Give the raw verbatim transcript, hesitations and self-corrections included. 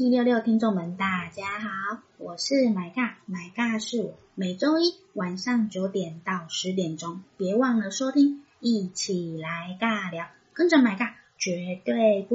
T 六六 听众们大家好，我是买尬，买尬是我，每周一晚上九点到十点钟，别忘了收听，一起来尬聊，跟着买尬绝对不